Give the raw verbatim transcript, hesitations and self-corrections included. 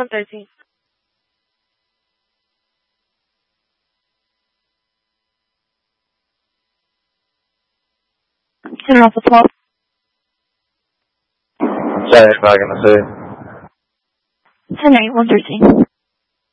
one thirteen. Turn off the twelve. Sorry, I'm not gonna say. ten eight, one thirteen.